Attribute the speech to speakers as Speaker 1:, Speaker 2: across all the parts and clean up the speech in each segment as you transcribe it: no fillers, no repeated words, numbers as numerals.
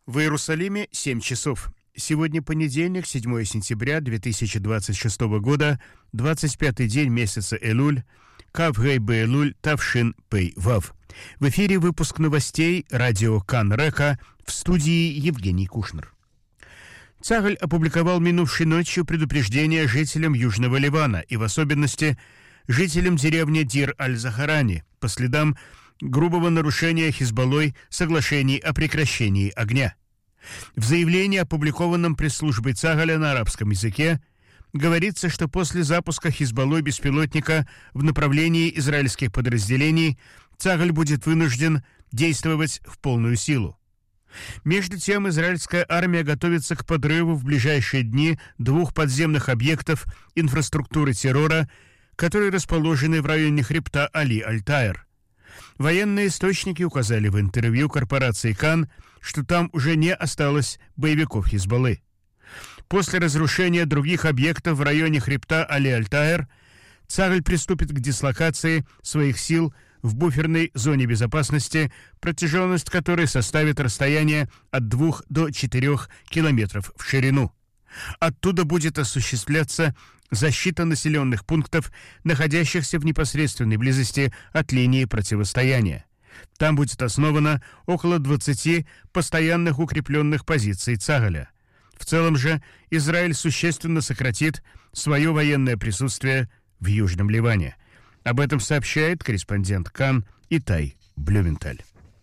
Speaker 1: В Иерусалиме 7 часов. Сегодня понедельник, 7 сентября 2026 года, 25-й день месяца Элуль, Кав Гей Беэлуль Тавшин Пей Вав. В эфире выпуск новостей радио Кан Река, в студии Евгений Кушнер. Цагаль опубликовал минувшей ночью предупреждение жителям Южного Ливана и в особенности жителям деревни Дир-аль-Захарани по следам грубого нарушения Хизбаллой соглашений о прекращении огня. В заявлении, опубликованном пресс-службой Цагаля на арабском языке, говорится, что после запуска Хизбаллой беспилотника в направлении израильских подразделений Цагаль будет вынужден действовать в полную силу. Между тем, израильская армия готовится к подрыву в ближайшие дни 2 подземных объектов инфраструктуры террора, которые расположены в районе хребта Али-Аль-Тайр. Военные источники указали в интервью корпорации Кан, что там уже не осталось боевиков Хизбаллы. После разрушения других объектов в районе хребта Али-Аль-Тайр Цагаль приступит к дислокации своих сил в буферной зоне безопасности, протяженность которой составит расстояние от 2 до 4 километров в ширину. Оттуда будет осуществляться защита населенных пунктов, находящихся в непосредственной близости от линии противостояния. Там будет основано около 20 постоянных укрепленных позиций Цагаля. В целом же Израиль существенно сократит свое военное присутствие в Южном Ливане. Об этом сообщает корреспондент Кан Итай Блюменталь.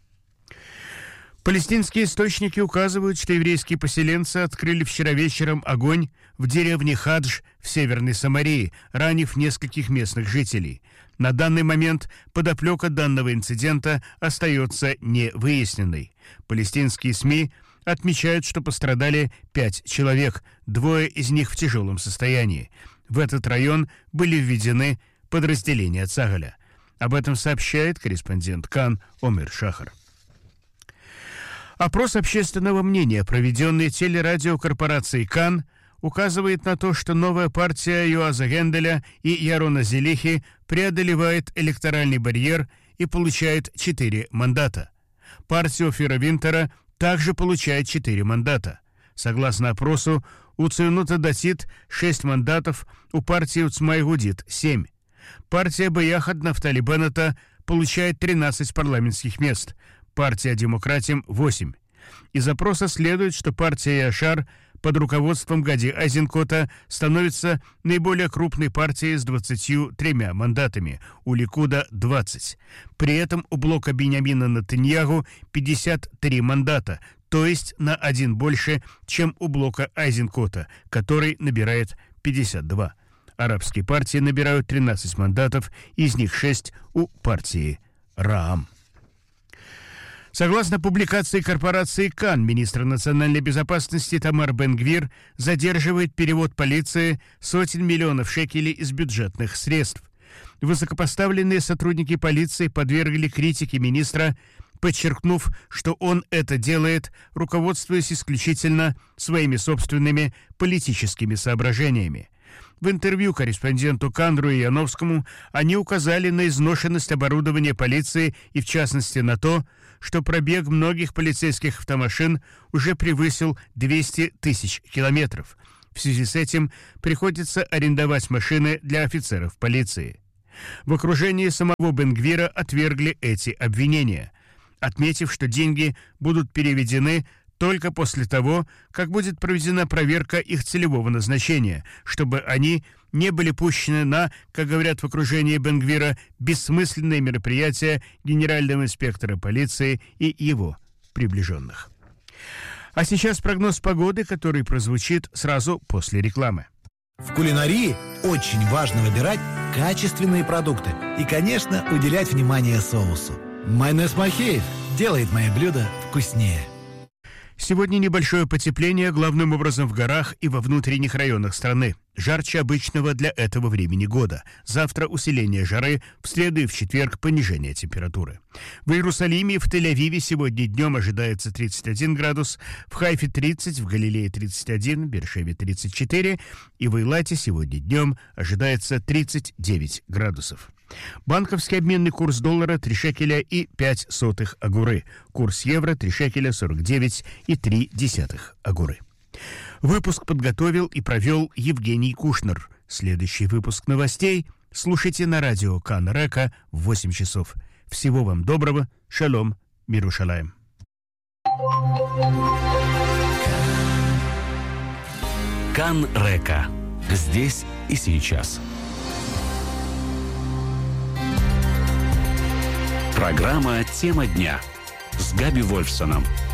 Speaker 1: Палестинские источники указывают, что еврейские поселенцы открыли вчера вечером огонь в деревне Хадж в Северной Самарии, ранив нескольких местных жителей. На данный момент подоплека данного инцидента остается невыясненной. Палестинские СМИ отмечают, что пострадали 5 человек, 2 из них в тяжелом состоянии. В этот район были введены подразделения Цагаля. Об этом сообщает корреспондент Кан Омер Шахар. Опрос общественного мнения, проведенный телерадиокорпорацией Кан, указывает на то, что новая партия Юаза Генделя и Ярона Зелихи преодолевает электоральный барьер и получает 4 мандата. Партия Офира Винтера также получает 4 мандата. Согласно опросу, у Цинута Датит 6 мандатов, у партии Уцма Игудит 7. Партия Баяхад Нафтали Беннета получает 13 парламентских мест, партия Демократим 8. Из опроса следует, что партия Яшар под руководством Гади Айзенкота становится наиболее крупной партией с 23 мандатами, у Ликуда 20. При этом у блока Биньямина Нетаньяху 53 мандата, то есть на 1 больше, чем у блока Айзенкота, который набирает 52. Арабские партии набирают 13 мандатов, из них 6 у партии Раам. Согласно публикации корпорации Кан, министр национальной безопасности Тамар Бен-Гвир задерживает перевод полиции сотен миллионов шекелей из бюджетных средств. Высокопоставленные сотрудники полиции подвергли критике министра, подчеркнув, что он это делает, руководствуясь исключительно своими собственными политическими соображениями. В интервью корреспонденту Кандру и Яновскому они указали на изношенность оборудования полиции и, в частности, на то, что пробег многих полицейских автомашин уже превысил 200 тысяч километров. В связи с этим приходится арендовать машины для офицеров полиции. В окружении самого Бен-Гвира отвергли эти обвинения, отметив, что деньги будут переведены только после того, как будет проведена проверка их целевого назначения, чтобы они не были пущены на, как говорят в окружении Бен-Гвира, бессмысленные мероприятия генерального инспектора полиции и его приближенных. А сейчас прогноз погоды, который прозвучит сразу после рекламы.
Speaker 2: В кулинарии очень важно выбирать качественные продукты и, конечно, уделять внимание соусу. Майонез Махеев делает мои блюда вкуснее.
Speaker 1: Сегодня небольшое потепление, главным образом в горах и во внутренних районах страны. Жарче обычного для этого времени года. Завтра усиление жары, в среду и в четверг понижение температуры. В Иерусалиме и в Тель-Авиве сегодня днем ожидается 31 градус, в Хайфе 30, в Галилее 31, в Бершеве 34 и в Эйлате сегодня днем ожидается 39 градусов. Банковский обменный курс доллара 3 шекеля и 5 сотых агуры. Курс евро 3 шекеля 49 и 3 десятых агуры. Выпуск подготовил и провел Евгений Кушнер. Следующий выпуск новостей слушайте на радио Кан Река в 8 часов. Всего вам доброго. Шалом. Мирушалаем.
Speaker 3: Кан Река. Здесь и сейчас. Программа «Тема дня» с Габи Вольфсоном.